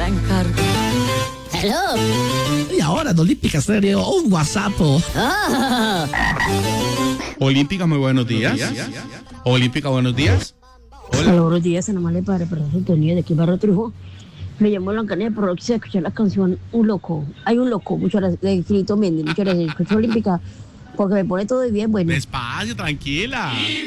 arrancar. Hello. Y ahora en Olímpica Stereo, un WhatsApp. Olímpica, muy buenos días. Olímpica, buenos días. Hola, buenos días, Ana María Padre, para sintonía de aquí Barrio Triunfo. Me llamo Blancanieves, pero quise escuchar la canción Un Loco. Hay un loco, muchas gracias, de Escrito Méndez, muchas gracias. Escucho Olímpica porque me pone todo bien, bueno. Despacio, tranquila.